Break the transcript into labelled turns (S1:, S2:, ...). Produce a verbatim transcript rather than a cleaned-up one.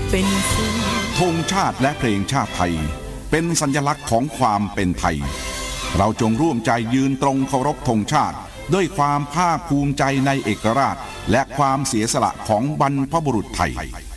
S1: เป็นสุข
S2: ธงชาติและเพลงชาติไทยเป็นสัญลักษณ์ของความเป็นไทยเราจงร่วมใจยืนตรงเคารพธงชาติด้วยความภาคภูมิใจในเอกราชและความเสียสละของบรรพบุรุษไทย